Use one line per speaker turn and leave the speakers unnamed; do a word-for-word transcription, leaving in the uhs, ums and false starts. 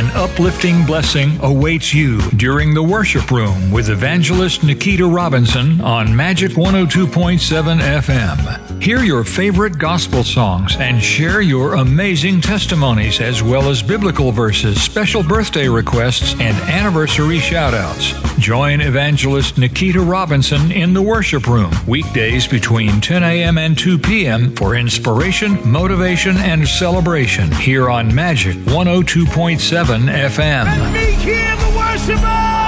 An uplifting blessing awaits you during the Worship Room with Evangelist Nikita Robinson on Magic one oh two point seven F M. Hear your favorite gospel songs and share your amazing testimonies as well as biblical verses, special birthday requests, and anniversary shout-outs. Join Evangelist Nikita Robinson in the Worship Room weekdays between ten a.m. and two p.m. for inspiration, motivation, and celebration here on Magic one oh two point seven F M.
Let me hear the worshiper!